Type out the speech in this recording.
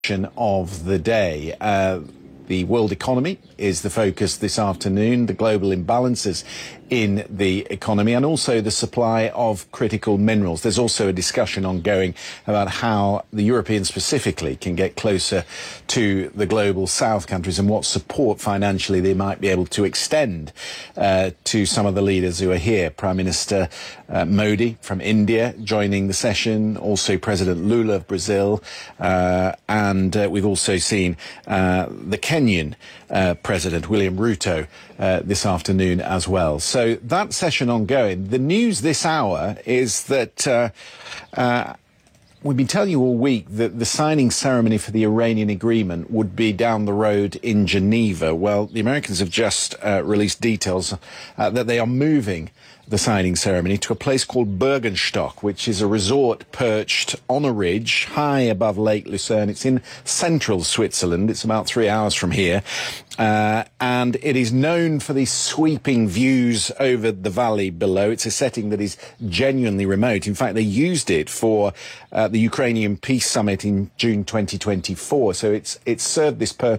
of the day. The world economy is the focus this afternoon, the global imbalances in the economy and also the supply of critical minerals. There's also a discussion ongoing about how the Europeans specifically can get closer to the global south countries and what support financially they might be able to extend to some of the leaders who are here. Prime Minister Modi from India joining the session, also President Lula of Brazil, and we've also seen the Kenyan President William Ruto this afternoon as well. So that session ongoing. The news this hour is that we've been telling you all week that the signing ceremony for the Iranian agreement would be down the road in Geneva. Well, the Americans have just released details that they are moving the signing ceremony to a place called Bergenstock, which is a resort perched on a ridge high above Lake Lucerne. It's in central Switzerland. It's about 3 hours from here. And it is known for these sweeping views over the valley below. It's a setting that is genuinely remote. In fact, they used it for the Ukrainian Peace Summit in June 2024. So it's served this purpose